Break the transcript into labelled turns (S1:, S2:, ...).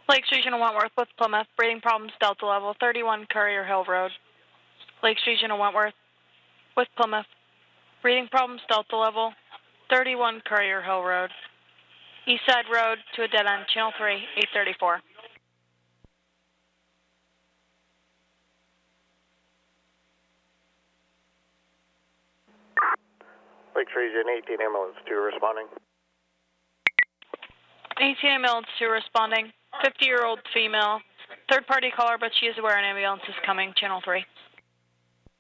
S1: Lakes Regional Wentworth with Plymouth. Breathing problems, Delta level, 31 Courier Hill Road. Lakes Regional Wentworth with Plymouth. Breathing problems, Delta level, 31 Courier Hill Road. East Side Road to a dead end, channel 3, 834.
S2: Lakes Region 18 ambulance 2 responding.
S1: 18 ambulance 2 responding. 50-year-old female. Third party caller, but she is aware an ambulance is coming, channel 3.